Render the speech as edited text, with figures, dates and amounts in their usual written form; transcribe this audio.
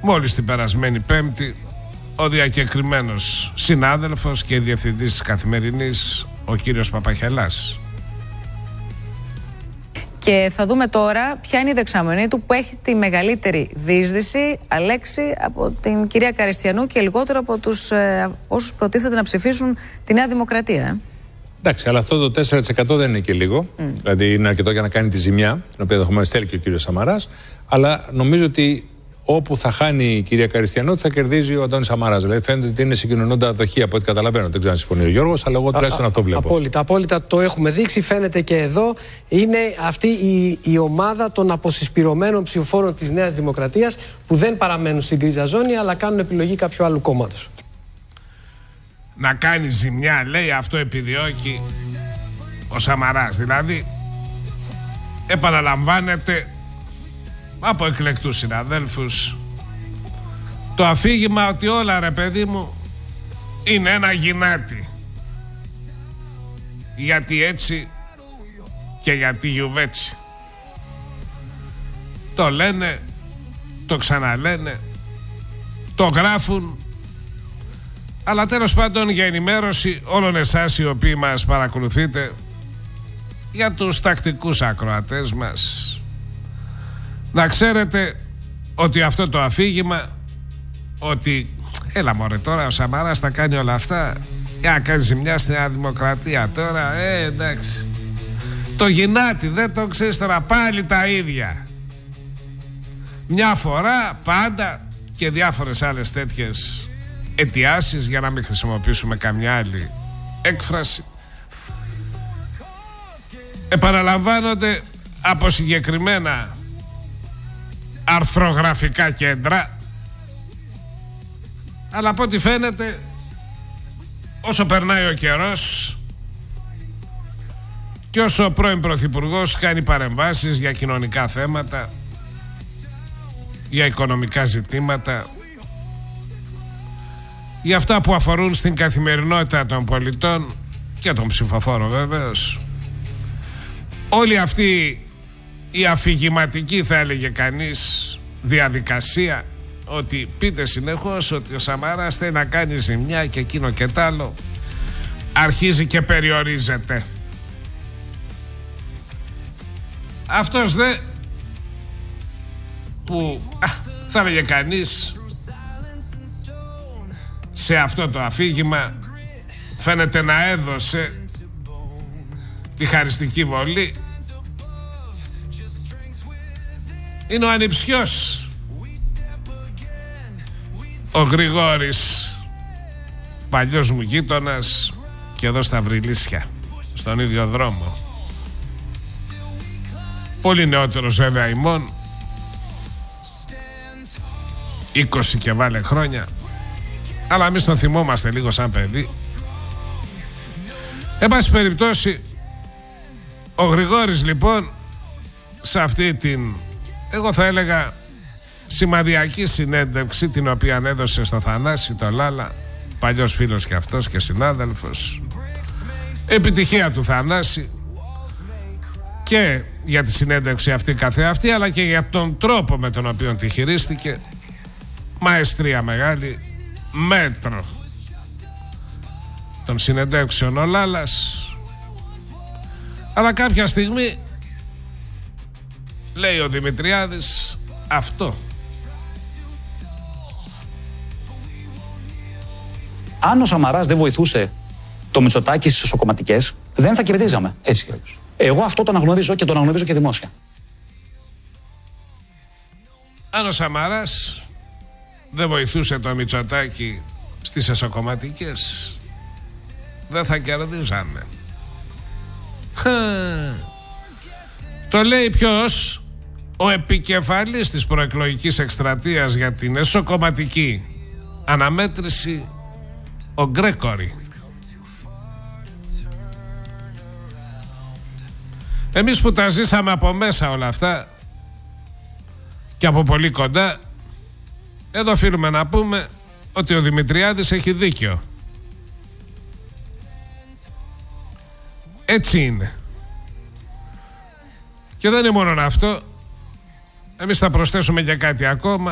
Μόλις την περασμένη Πέμπτη, ο διακεκριμένος συνάδελφος και διευθυντής της Καθημερινής, ο κύριος Παπαχελάς. Και θα δούμε τώρα ποια είναι η δεξαμενή του που έχει τη μεγαλύτερη διείσδυση, Αλέξη, από την κυρία Καριστιανού και λιγότερο από τους όσους προτίθεται να ψηφίσουν τη Νέα Δημοκρατία. Εντάξει, αλλά αυτό το 4% δεν είναι και λίγο. Δηλαδή είναι αρκετό για να κάνει τη ζημιά, την οποία ενδεχομένως θέλει και ο κύριος Σαμαράς. Αλλά νομίζω ότι όπου θα χάνει η κυρία Καριστιανού θα κερδίζει ο Αντώνης Σαμαράς. Δηλαδή φαίνεται ότι είναι συγκοινωνώντα δοχεία από ό,τι καταλαβαίνω. Δεν ξέρω αν συμφωνεί ο Γιώργος, αλλά εγώ τουλάχιστον αυτό βλέπω. Απόλυτα το έχουμε δείξει. Φαίνεται και εδώ. Είναι αυτή η ομάδα των αποσυσπηρωμένων ψηφοφόρων της Νέας Δημοκρατίας που δεν παραμένουν στην γκρίζα ζώνη, αλλά κάνουν επιλογή κάποιου άλλου κόμματος. Να κάνει ζημιά, λέει, αυτό επιδιώκει ο Σαμαράς. Δηλαδή, επαναλαμβάνεται από εκλεκτούς συναδέλφους το αφήγημα ότι όλα, ρε παιδί μου, είναι ένα γυνάτι. Γιατί έτσι και γιατί γιουβέτσι. Το λένε, το ξαναλένε, το γράφουν. Αλλά τέλος πάντων, για ενημέρωση όλων εσάς οι οποίοι μας παρακολουθείτε, για τους τακτικούς ακροατές μας, να ξέρετε ότι αυτό το αφήγημα, ότι έλα μωρέ τώρα ο Σαμαράς θα κάνει όλα αυτά για να κάνει ζημιά στη Νέα Δημοκρατία τώρα, εντάξει, το γυνάτι δεν το ξέρεις τώρα, πάλι τα ίδια, μια φορά πάντα, και διάφορες άλλες τέτοιες αιτιάσεις, για να μην χρησιμοποιήσουμε καμιά άλλη έκφραση, επαναλαμβάνονται από συγκεκριμένα αρθρογραφικά κέντρα. Αλλά από ό,τι φαίνεται, όσο περνάει ο καιρός και όσο ο πρώην Πρωθυπουργός κάνει παρεμβάσεις για κοινωνικά θέματα, για οικονομικά ζητήματα, για αυτά που αφορούν στην καθημερινότητα των πολιτών και των ψηφοφόρων βεβαίως, όλη αυτή η αφηγηματική, θα έλεγε κανείς, διαδικασία, ότι πείτε συνεχώς ότι ο Σαμαράς θέλει να κάνει ζημιά και εκείνο και τ' άλλο, αρχίζει και περιορίζεται. Αυτός δε που θα έλεγε κανείς σε αυτό το αφήγημα φαίνεται να έδωσε τη χαριστική βολή, είναι ο ανιψιός, ο Γρηγόρης, παλιός μου γείτονας και εδώ στα Βρυλίσια, στον ίδιο δρόμο, πολύ νεότερος βέβαια ημών, 20 και βάλε χρόνια, αλλά εμείς τον θυμόμαστε λίγο σαν παιδί. Εν πάση περιπτώσει, ο Γρηγόρης λοιπόν, σε αυτή την, εγώ θα έλεγα, σημαδιακή συνέντευξη, την οποία έδωσε στο Θανάση το Λάλα, παλιός φίλος και αυτός και συνάδελφος, επιτυχία του Θανάση και για τη συνέντευξη αυτή καθεαυτή, αλλά και για τον τρόπο με τον οποίο τη χειρίστηκε, μαεστρία μεγάλη, μέτρο των συνεντεύξεων ο Λάλας. Αλλά κάποια στιγμή λέει ο Δημητριάδης αυτό: αν ο Σαμαράς δεν βοηθούσε το Μητσοτάκη στις εσωκομματικές, δεν θα κερδίζαμε. Έτσι κι αλλιώς. Εγώ αυτό το αναγνωρίζω και το αναγνωρίζω και δημόσια. Αν ο Σαμαράς δεν βοηθούσε το Μητσοτάκη στις εσωκομματικές, δεν θα κερδίζαμε. Το λέει ποιος? Ο επικεφαλής της προεκλογικής εκστρατείας για την εσωκομματική αναμέτρηση, ο Γκρέκορη. Εμείς που τα ζήσαμε από μέσα όλα αυτά και από πολύ κοντά, εδώ οφείλουμε να πούμε ότι ο Δημητριάδης έχει δίκιο. Έτσι είναι. Και δεν είναι μόνο αυτό. Εμείς θα προσθέσουμε και κάτι ακόμα.